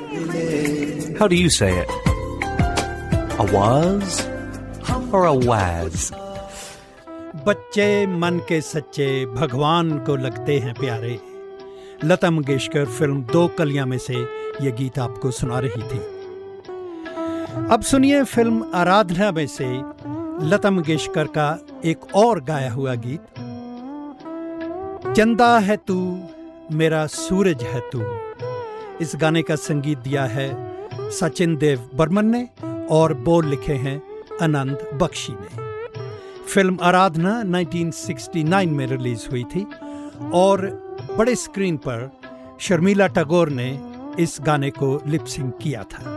How do you say it? A was or a was? बच्चे मन के सच्चे भगवान को लगते हैं प्यारे। लता मंगेशकर फिल्म दो कलियां में से ये गीत आपको सुना रही थी। अब सुनिए फिल्म आराधना में से लता मंगेशकर का एक और गाया हुआ गीत, चंदा है तू मेरा सूरज है तू। इस गाने का संगीत दिया है सचिन देव बर्मन ने और बोल लिखे हैं आनंद बख्शी ने। फिल्म आराधना 1969 में रिलीज हुई थी और बड़े स्क्रीन पर शर्मिला टैगोर ने इस गाने को लिप सिंक किया था।